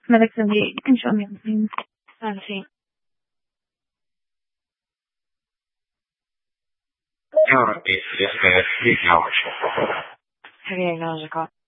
ماذا تسوي؟ إن شاء الله عارفين. يا ربي يا رجال. هذه علاجك.